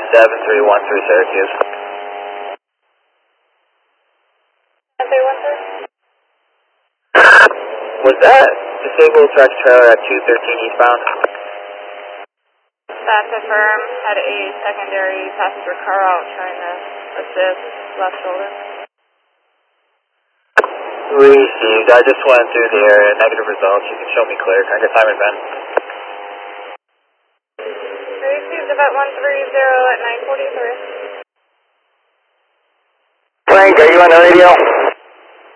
7313 Syracuse. 7313? Was that disabled tractor trailer at 213 eastbound? That's affirm. Had a secondary passenger car out trying to assist left shoulder. Received. I just went through the area. Negative results. You can show me clear. Can I get time and Ben? Received about 130 at 943. Frank, are you on the radio?